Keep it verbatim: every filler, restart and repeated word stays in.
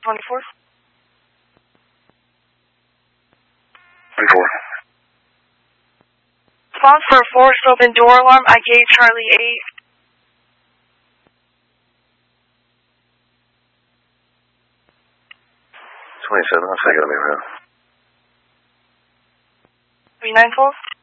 twenty-four. twenty-four. Response for a forced open door alarm. I gave Charlie eight. twenty-seven, I'll take it on me around. three nine four.